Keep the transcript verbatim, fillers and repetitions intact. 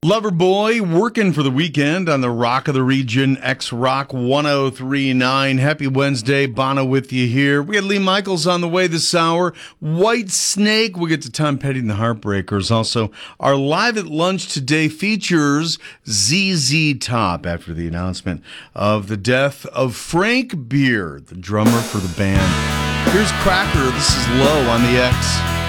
Loverboy working for the weekend on the Rock of the Region, X-Rock one oh three point nine. Happy Wednesday, Bono with you here. We had Lee Michaels on the way this hour. White Snake, we'll get to Tom Petty and the Heartbreakers. Also, our Live at Lunch today features Z Z Top after the announcement of the death of Frank Beard, the drummer for the band. Here's Cracker, this is Low on the X.